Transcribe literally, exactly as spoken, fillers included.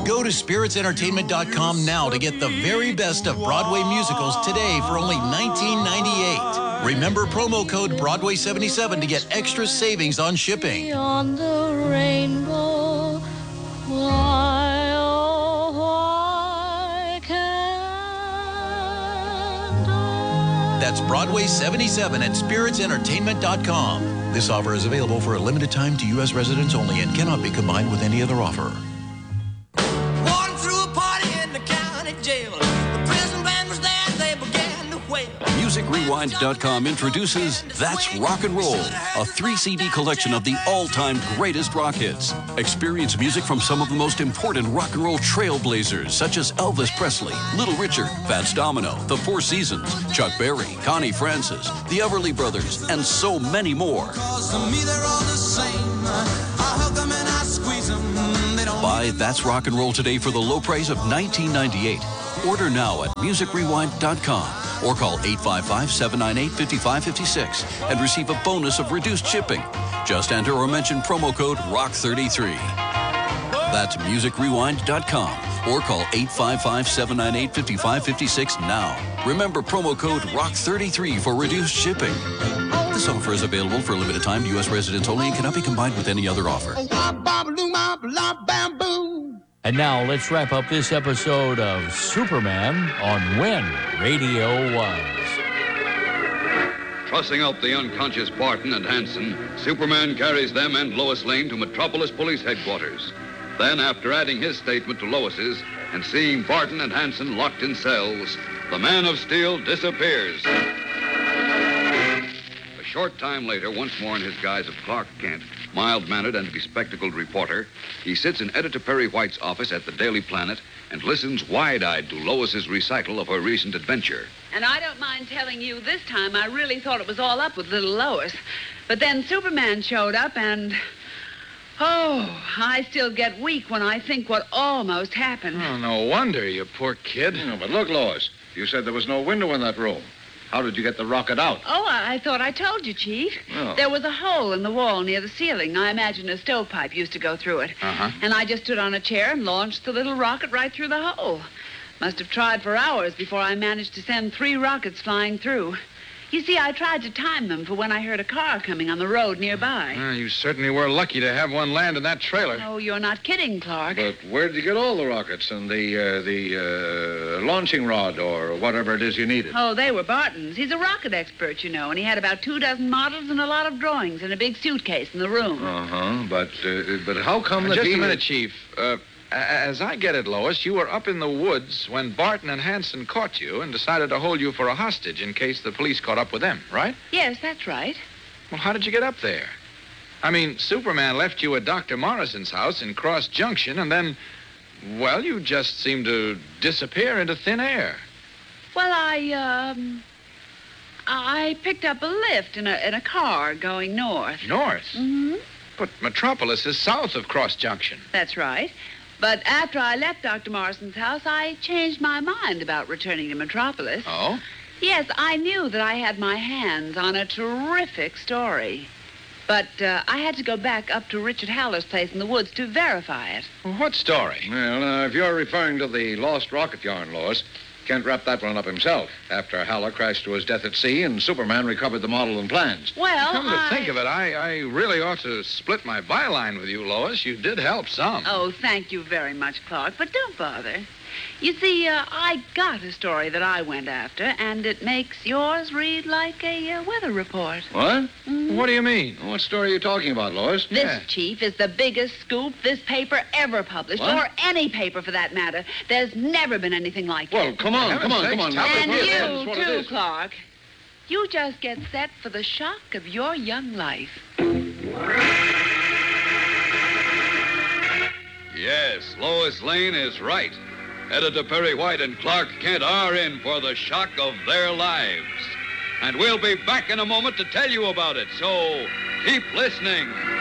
Go to spirits entertainment dot com now to get the very best of Broadway musicals today for only nineteen ninety-eight. Remember promo code Broadway seventy-seven to get extra savings on shipping. Beyond the rainbow, why, oh, why can't I? That's Broadway seventy-seven at spirits entertainment dot com. This offer is available for a limited time to U S residents only and cannot be combined with any other offer. Walking through a party in the county jail. The prison band was there, they began to wail. music rewind dot com introduces That's Rock and Roll, a three C D collection of the all-time greatest rock hits. Experience music from some of the most important rock and roll trailblazers, such as Elvis Presley, Little Richard, Fats Domino, The Four Seasons, Chuck Berry, Connie Francis, the Everly Brothers, and so many more. Buy That's Rock and Roll today for the low price of nineteen ninety-eight. Order now at music rewind dot com or call eight five five, seven nine eight, five five five six and receive a bonus of reduced shipping. Just enter or mention promo code rock thirty-three. That's music rewind dot com or call eight five five, seven nine eight, five five five six now. Remember promo code rock thirty-three for reduced shipping. This offer is available for a limited time to U S residents only and cannot be combined with any other offer. And now let's wrap up this episode of Superman on When Radio Was. Trussing out the unconscious Barton and Hanson, Superman carries them and Lois Lane to Metropolis Police Headquarters. Then, after adding his statement to Lois's and seeing Barton and Hanson locked in cells, the Man of Steel disappears. A short time later, once more in his guise of Clark Kent, mild-mannered and bespectacled reporter, he sits in Editor Perry White's office at the Daily Planet and listens wide-eyed to Lois's recital of her recent adventure. And I don't mind telling you, this time I really thought it was all up with little Lois. But then Superman showed up and... Oh, I still get weak when I think what almost happened. Oh, no wonder, you poor kid. No, but look, Lois, you said there was no window in that room. How did you get the rocket out? Oh, I, I thought I told you, Chief. Oh. There was a hole in the wall near the ceiling. I imagine a stovepipe used to go through it. Uh-huh. And I just stood on a chair and launched the little rocket right through the hole. Must have tried for hours before I managed to send three rockets flying through. You see, I tried to time them for when I heard a car coming on the road nearby. Uh, you certainly were lucky to have one land in that trailer. Oh, you're not kidding, Clark. But where did you get all the rockets and the, uh, the, uh, launching rod or whatever it is you needed? Oh, they were Barton's. He's a rocket expert, you know, and he had about two dozen models and a lot of drawings in a big suitcase in the room. Uh-huh, but, uh, but how come Uh, that just he... a minute, Chief. Uh, as I get it, Lois, you were up in the woods when Barton and Hanson caught you and decided to hold you for a hostage in case the police caught up with them, right? Yes, that's right. Well, how did you get up there? I mean, Superman left you at Doctor Morrison's house in Cross Junction, and then, well, you just seemed to disappear into thin air. Well, I, um... I picked up a lift in a, in a car going north. North? Mm-hmm. But Metropolis is south of Cross Junction. That's right. But after I left Doctor Morrison's house, I changed my mind about returning to Metropolis. Oh? Yes, I knew that I had my hands on a terrific story. But uh, I had to go back up to Richard Haller's place in the woods to verify it. Well, what story? Well, uh, if you're referring to the lost rocket yarn, Lois, Kent wrapped that one up himself after Haller crashed to his death at sea and Superman recovered the model and plans. Well, Come to I... think of it, I, I really ought to split my byline with you, Lois. You did help some. Oh, thank you very much, Clark, but don't bother. You see, uh, I got a story that I went after, and it makes yours read like a uh, weather report. What? Mm. What do you mean? What story are you talking about, Lois? This, Yeah. Chief, is the biggest scoop this paper ever published, What? or any paper for that matter. There's never been anything like it. Well, come on, Heaven's come on, sakes, come on. tell now. us And what it Tell is. us you, what it too, is. Clark. You just get set for the shock of your young life. Yes, Lois Lane is right. Editor Perry White and Clark Kent are in for the shock of their lives. And we'll be back in a moment to tell you about it, so keep listening.